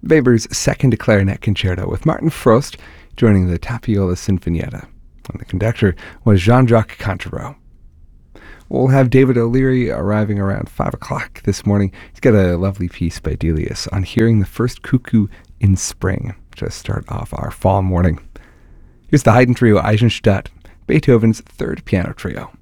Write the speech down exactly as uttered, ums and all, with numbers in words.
Weber's Second Clarinet Concerto with Martin Frost joining the Tapiola Sinfonietta. And the conductor was Jean-Jacques Cantereau. We'll have David O'Leary arriving around five o'clock this morning. He's got a lovely piece by Delius on hearing the first cuckoo in spring to start off our fall morning. Here's the Haydn Trio Eisenstadt, Beethoven's third piano trio.